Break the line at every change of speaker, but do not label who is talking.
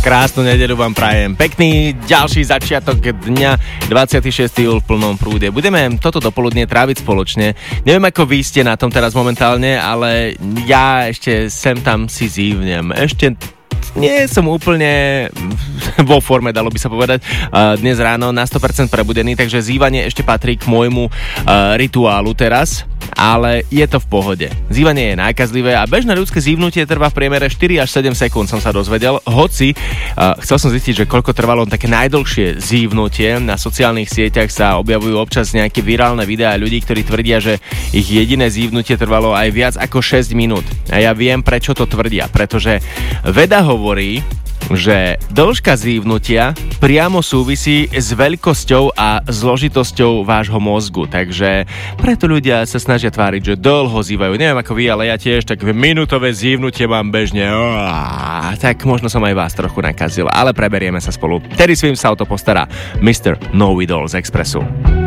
krásnu nedeľu vám prajem. Pekný ďalší začiatok dňa, 26. júl v plnom prúde. Budeme toto dopoludne tráviť spoločne. Neviem, ako vy ste na tom teraz momentálne, ale ja ešte sem tam si zívnem. Ešte nie som úplne vo forme, dalo by sa povedať, dnes ráno na 100% prebudený, takže zývanie ešte patrí k môjmu rituálu teraz, ale je to v pohode. Zývanie je nákazlivé a bežné ľudské zívnutie trvá v priemere 4 až 7 sekúnd, som sa dozvedel, hoci chcel som zistiť, že koľko trvalo také najdlhšie zívnutie. Na sociálnych sieťach sa objavujú občas nejaké virálne videá ľudí, ktorí tvrdia, že ich jediné zívnutie trvalo aj viac ako 6 minút. A ja viem, prečo to tvrdia, pretože veda hovorí, že dĺžka zívnutia priamo súvisí s veľkosťou a zložitosťou vášho mozgu, takže preto ľudia sa snažia tváriť, že dlho zývajú. Neviem ako vy, ale ja tiež tak minútové zívnutie mám bežne. Tak možno som aj vás trochu nakazil, ale preberieme sa spolu. Terry Swims sa o to postará. Mr. Know It All z Expressu.